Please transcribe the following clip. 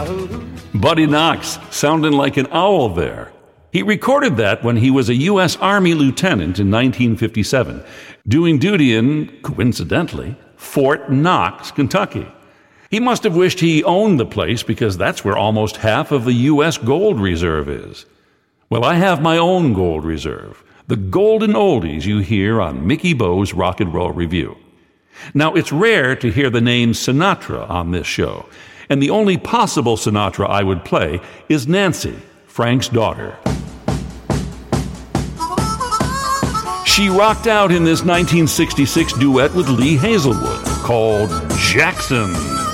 Buddy Knox, sounding like an owl there. He recorded that when he was a U.S. Army lieutenant in 1957, doing duty in, coincidentally, Fort Knox, Kentucky. He must have wished he owned the place because that's where almost half of the U.S. gold reserve is. Well, I have my own gold reserve, the golden oldies you hear on Mickey Bo's Rock and Roll Review. Now, it's rare to hear the name Sinatra on this show, and the only possible Sinatra I would play is Nancy, Frank's daughter. She rocked out in this 1966 duet with Lee Hazelwood called Jackson.